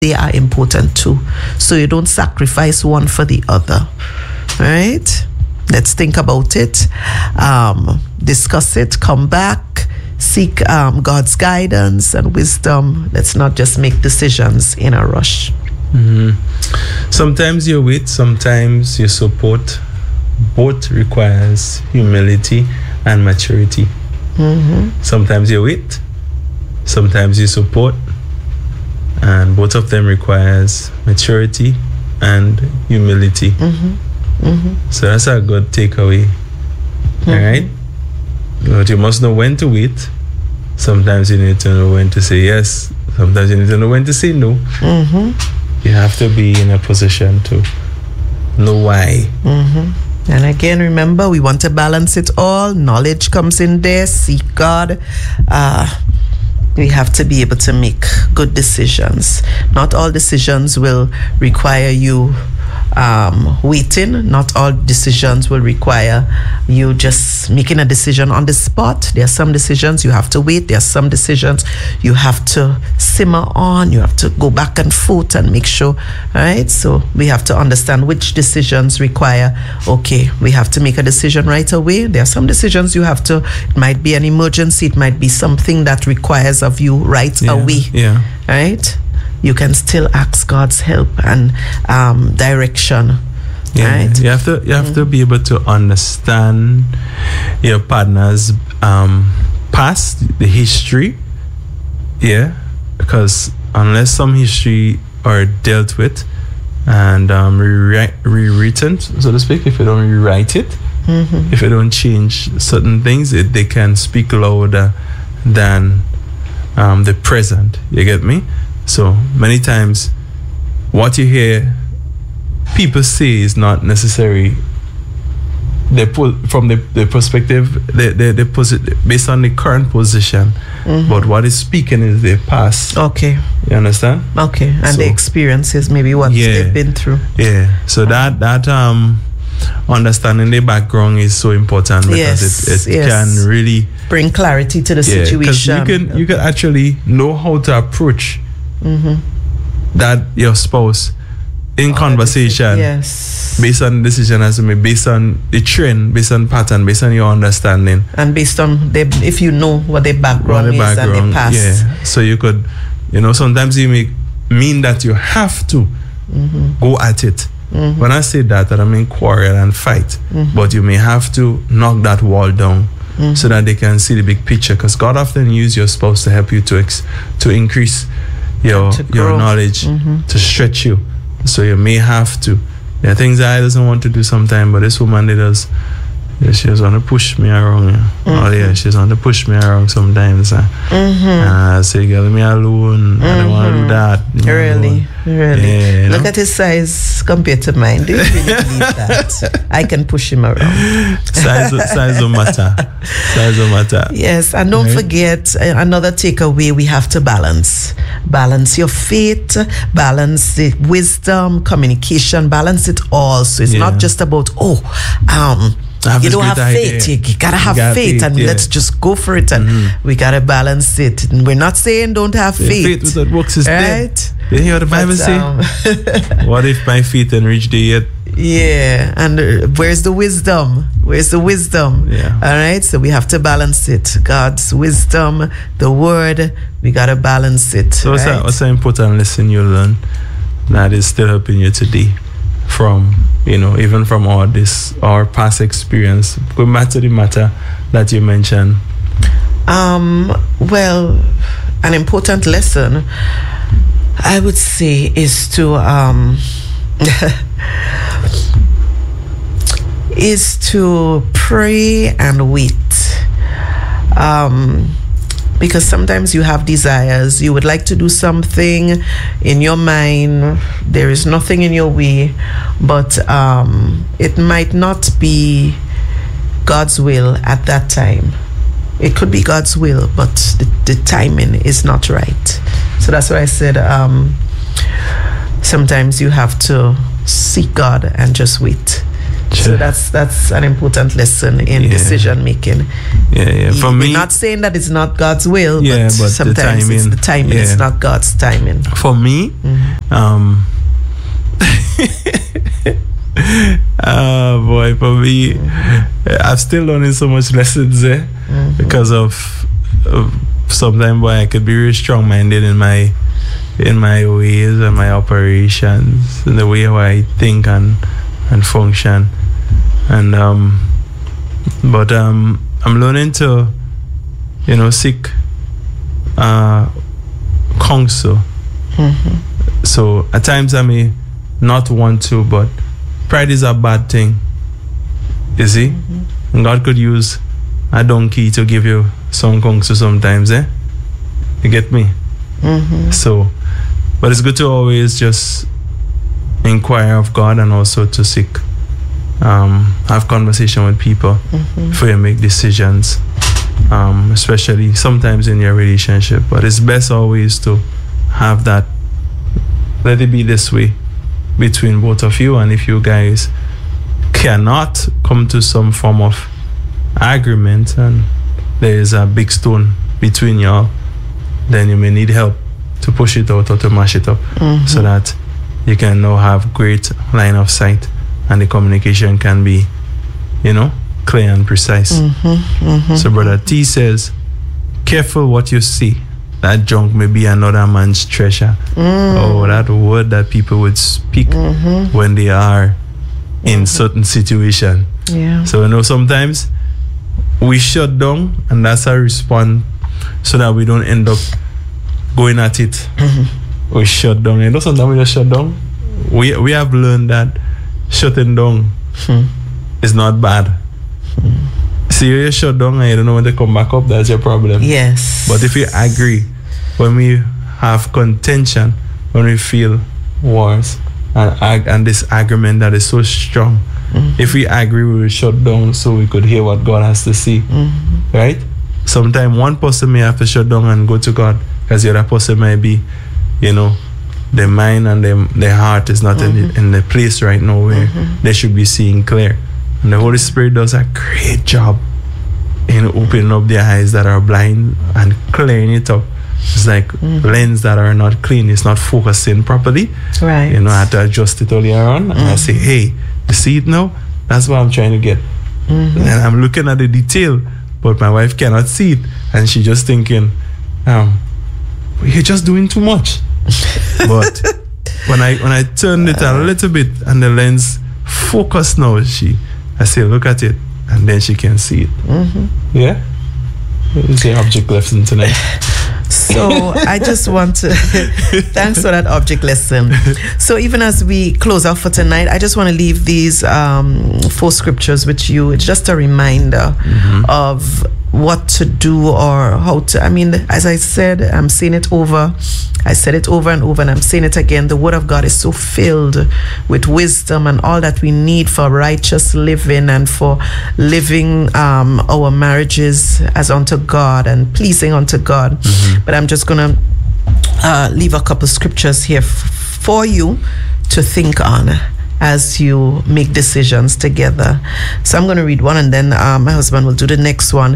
they are important too. So you don't sacrifice one for the other. All right? Let's think about it. Discuss it. Come back. Seek God's guidance and wisdom. Let's not just make decisions in a rush. Sometimes you wait, sometimes you support. Both requires humility and maturity. Sometimes you wait, sometimes you support, and both of them requires maturity and humility. So that's a good takeaway. All right, but you must know when to wait. Sometimes you need to know when to say yes. Sometimes you need to know when to say no. You have to be in a position to know why. And again, remember, we want to balance it all. Knowledge comes in there. Seek God. We have to be able to make good decisions. Not all decisions will require you waiting. Not all decisions will require you just making a decision on the spot. There are some decisions you have to wait. There are some decisions you have to simmer on. You have to go back and forth and make sure. All right. So we have to understand which decisions require, okay, we have to make a decision right away. There are some decisions you have to, it might be an emergency. It might be something that requires of you right away. Yeah. Right. You can still ask God's help and direction. Yeah, right? You have to be able to understand your partner's past, the history. Yeah, because unless some history are dealt with and rewritten, so to speak, if you don't rewrite it, if you don't change certain things, they can speak louder than the present. You get me? So many times what you hear people say is not necessary from the perspective based on the current position, but what is speaking is their past. Okay. You understand? Okay. And the experiences, maybe what they've been through. Yeah. So that understanding the background is so important because it can really bring clarity to the situation. Because you can actually know how to approach that your spouse in conversation, based on the decision as made, based on the trend, based on pattern, based on your understanding, and based on if you know what their background is and their past. Yeah. So you could, sometimes you mean that you have to go at it. When I say that I mean quarrel and fight, but you may have to knock that wall down so that they can see the big picture. Because God often uses your spouse to help you to increase your knowledge, to stretch you. So you may have to. There are things I doesn't want to do sometimes, but this woman does. She was on to push me around. She's on to push me around sometimes. And I say, girl, leave me alone. I don't want to do that. Really? Yeah, Look at his size compared to mine. Do you really believe that? I can push him around. Size don't matter. Size don't matter. Yes, and don't forget, another takeaway, we have to balance. Balance your faith, balance the wisdom, communication, balance it all. So it's not just about, you don't have faith. You gotta have faith, and let's just go for it. And we gotta balance it. And we're not saying don't have faith. Faith without works is dead. You hear what the Bible say? What if my feet ain't reach there yet? Yeah, and where's the wisdom? Where's the wisdom? Yeah. All right, so we have to balance it. God's wisdom, the word, we gotta balance it. So what's an important lesson you learn that is still helping you today? From even from our past experience, going back to the matter that you mentioned. Well, an important lesson I would say is to pray and wait. Because sometimes you have desires, you would like to do something in your mind, there is nothing in your way, but it might not be God's will at that time. It could be God's will, but the timing is not right. So that's why I said sometimes you have to seek God and just wait. So that's an important lesson in decision making. For me, we're not saying that it's not God's will, but sometimes it's the timing. It's not God's timing. For me, for me, I'm still learning so much lessons there because of sometimes I could be very strong-minded in my ways and my operations and the way how I think and function, and but I'm learning to seek counsel. So at times I may not want to, but pride is a bad thing, you see. And God could use a donkey to give you some counsel sometimes, you get me? So but it's good to always just inquire of God and also to seek have conversation with people before you make decisions, especially sometimes in your relationship. But it's best always to have that, let it be this way between both of you. And if you guys cannot come to some form of agreement and there is a big stone between y'all, then you may need help to push it out or to mash it up, so that you can now have great line of sight and the communication can be, clear and precise. So Brother T says, careful what you see. That junk may be another man's treasure. Oh, that word that people would speak when they are in certain situation. So sometimes we shut down, and that's our response, so that we don't end up going at it. We shut down. Sometimes we just shut down. We have learned that shutting down is not bad. See, you shut down and you don't know when to come back up, that's your problem. Yes. But if we agree, when we have contention, when we feel wars and this argument that is so strong, if we agree, we will shut down so we could hear what God has to say. Right? Sometimes one person may have to shut down and go to God, because the other person might be, their mind and their heart is not in the place right now where they should be seeing clear. And the Holy Spirit does a great job in opening up their eyes that are blind and clearing it up. It's like lens that are not clean. It's not focusing properly. Right. I had to adjust it earlier on. And I say, hey, you see it now? That's what I'm trying to get. And I'm looking at the detail, but my wife cannot see it. And she's just thinking, you're just doing too much. But when I turned it a little bit and the lens focus now, I say, look at it, and then she can see it. Yeah? It's the object lesson tonight. So I just want to thanks for that object lesson. So even as we close off for tonight, I just want to leave these 4 scriptures with you. It's just a reminder of what to do or how to. I mean, as I said, I'm saying it over. I said it over and over, and I'm saying it again. The Word of God is so filled with wisdom and all that we need for righteous living and for living our marriages as unto God and pleasing unto God. But I'm just going to leave a couple scriptures here for you to think on as you make decisions together. So I'm going to read one, and then my husband will do the next one.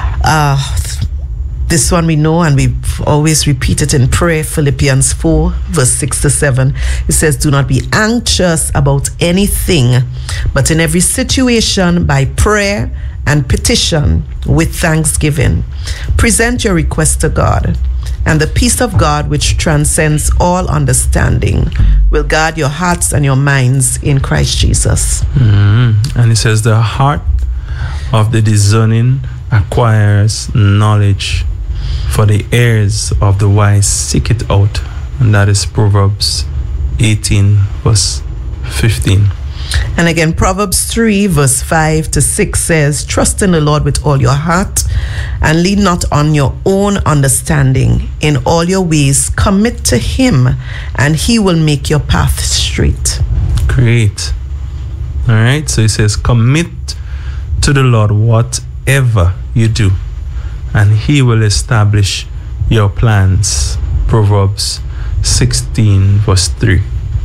This one we know, and we always repeat it in prayer. Philippians 4 verse 6 to 7. It says, do not be anxious about anything, but in every situation by prayer and petition with thanksgiving present your request to God, and the peace of God, which transcends all understanding, will guard your hearts and your minds in Christ Jesus. And it says, the heart of the discerning acquires knowledge, for the ears of the wise seek it out. And that is Proverbs 18 verse 15. And again, Proverbs 3 verse 5 to 6 says, trust in the Lord with all your heart and lean not on your own understanding. In all your ways commit to him, and he will make your path straight. Great. All right, so it says, commit to the Lord whatever you do, and he will establish your plans. Proverbs 16 verse 3.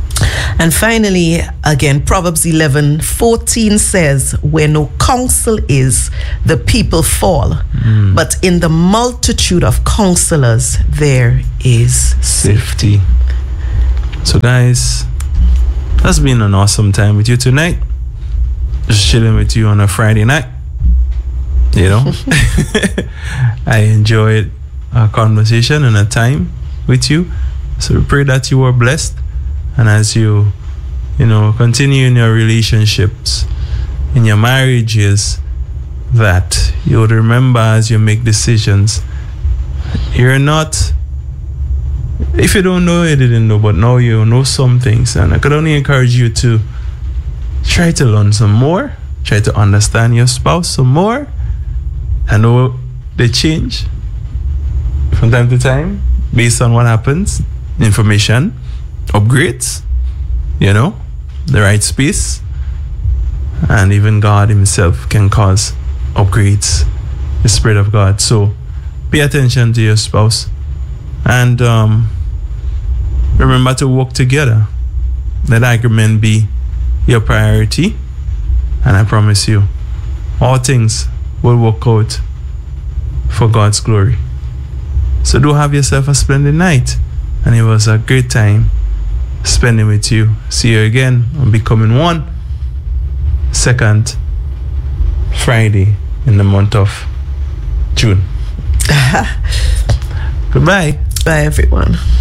And finally, again, Proverbs 11:14 says, where no counsel is, the people fall. But in the multitude of counselors, there is safety. So guys, that's been an awesome time with you tonight. Just chilling with you on a Friday night. You know, I enjoyed our conversation and a time with you. So we pray that you are blessed. And as you continue in your relationships, in your marriages, that you would remember as you make decisions, you're not, if you don't know, you didn't know, but now you know some things. And I could only encourage you to try to learn some more, try to understand your spouse some more. I know they change from time to time based on what happens, information, upgrades, the right space, and even God himself can cause upgrades, the Spirit of God. So pay attention to your spouse and remember to work together. Let agreement be your priority, and I promise you all things will work out for God's glory. So do have yourself a splendid night, and it was a great time spending with you. See you again on Becoming One, second Friday in the month of June. Goodbye. Bye, everyone.